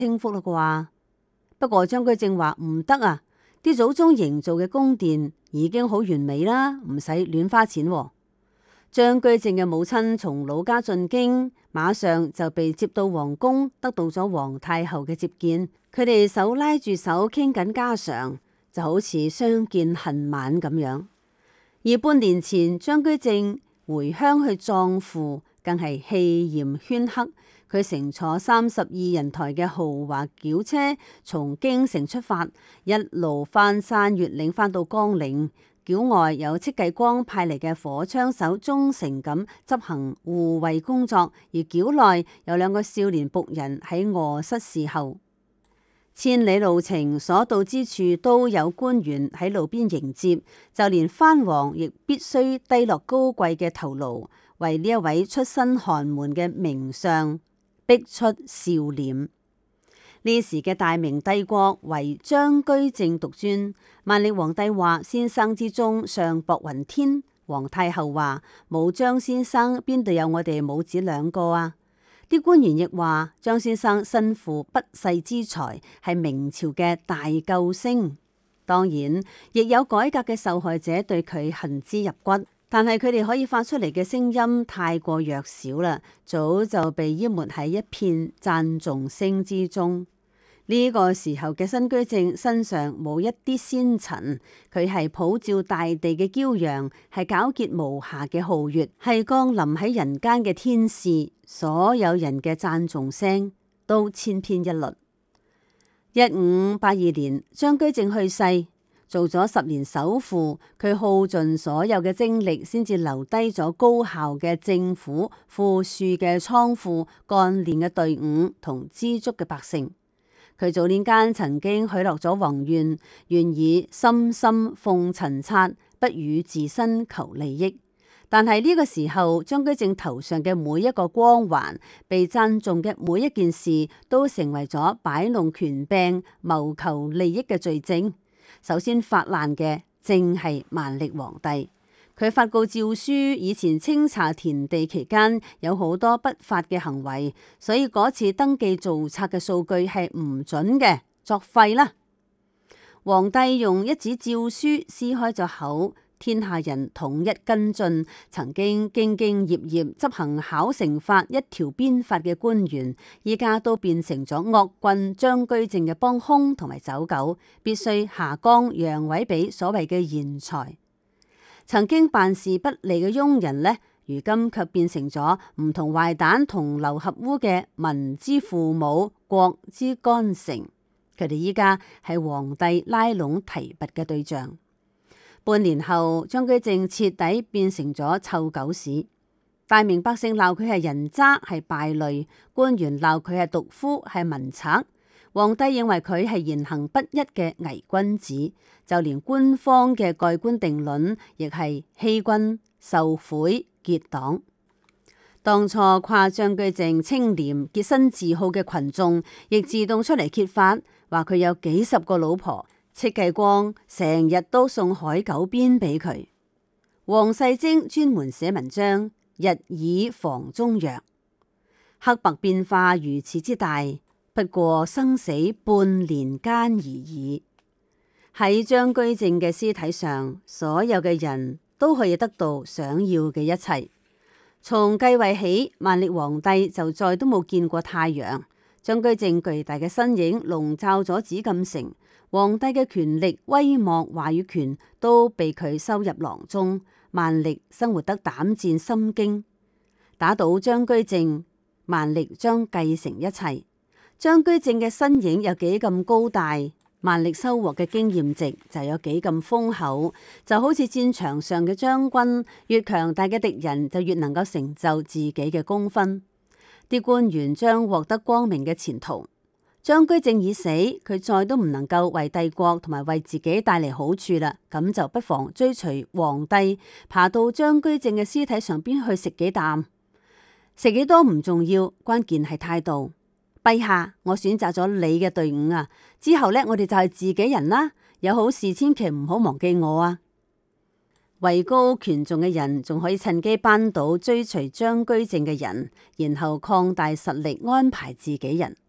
傾覆啦啩？不過張居正話唔得啊，啲祖宗營造嘅宮殿已經好完美啦，唔使亂花錢喎。張居正嘅母親從老家進京，馬上就被接到皇宮，得到咗皇太后嘅接見。佢哋手拉住手傾緊家常，就好似相見恨晚咁樣。而半年前張居正回鄉去葬父，更係氣焰軒赫。佢乘坐32人台嘅豪華轎車從京城出發，一路翻山越嶺翻到江陵。轎外有戚繼光派嚟嘅火槍手忠誠咁執行護衛工作，而轎內有2個少年僕人喺臥室侍候。千里路程所到之處都有官員喺路邊迎接，就連藩王亦必須低落高貴嘅頭顱，為呢一位出身寒門嘅名相逼出笑臉。呢時嘅大明帝國為張居正獨尊，萬曆皇帝話先生之中相薄雲天，皇太后話冇張先生邊度有我哋母子2個啊？啲官員亦話張先生身負不世之才，係明朝嘅大救星。當然亦有改革嘅受害者對佢恨之入骨。但係佢哋可以發出嚟嘅聲音太過弱小啦，早就被淹沒喺一片讚頌聲之中。呢個時候嘅新居正身上冇一啲仙塵，佢係普照大地嘅驕陽，係皎潔無瑕嘅皓月，係降臨喺人間嘅天使。所有人嘅讚頌聲都千篇一律。1582年，張居正去世。做咗10年首輔，佢耗盡所有嘅精力，先至留低咗高效嘅政府、富庶嘅倉庫、幹練嘅隊伍同知足嘅百姓。佢早年間曾經許諾咗宏願，願以深深奉塵剎，不與自身求利益。但係呢個時候，張居正頭上嘅每一個光環，被讚頌嘅每一件事，都成為咗擺弄權柄、謀求利益嘅罪證。首先發難嘅正係萬曆皇帝，佢發告詔書，以前清查田地期間有好多不法嘅行為，所以嗰次登記造冊嘅數據係唔準嘅，作廢啦。皇帝用一紙詔書撕開咗口，天下人統一跟進，曾經兢兢業業執行考成法一條鞭法嘅官員，依家都變成咗惡棍張居正嘅幫兇同埋走狗，必須下崗讓位俾所謂嘅賢才。曾經辦事不利嘅庸人呢，如今卻變成咗唔同壞蛋同流合污嘅民之父母、國之干城。佢哋依家係皇帝拉攏提拔嘅對象。半年後，張居正徹底變成咗臭狗屎。大明百姓鬧佢係人渣，係敗類；官員鬧佢係毒夫，係文賊；皇帝認為佢係言行不一嘅偽君子，就連官方嘅蓋棺定論亦係欺君、受賄、結黨。當初誇張居正清廉潔身自好嘅群眾，亦自動出嚟揭發，話佢有幾十個老婆。戚繼光成日都送海狗鞭俾佢。王世貞專門寫文章，日以防中藥。黑白變化如此之大，不過生死半年間而已。喺張居正嘅屍體上，所有嘅人都可以得到想要嘅一切。從繼位起，萬曆皇帝就再都冇見過太陽。張居正巨大嘅身影籠罩咗紫禁城。皇帝嘅權力、威望、話語權都被佢收入囊中，萬曆生活得膽戰心驚。打倒張居正，萬曆將繼承一切。張居正嘅身影有幾咁高大，萬曆收穫嘅經驗值就有幾咁豐厚。就好似戰場上嘅將軍，越強大嘅敵人就越能夠成就自己嘅功勳。啲官員將獲得光明嘅前途。張居正已死，佢再都唔能夠為帝國同埋為自己帶嚟好處啦，咁就不妨追隨皇帝，爬到張居正嘅屍體上邊去食幾啖，食幾多唔重要，關鍵係態度。陛下，我選擇咗你嘅隊伍啊，之後呢，我哋就係自己人啦，有好事千祈唔好忘記我啊！位高權重嘅人仲可以趁機扳倒追隨張居正嘅人，然後擴大實力安排自己人。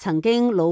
曾經努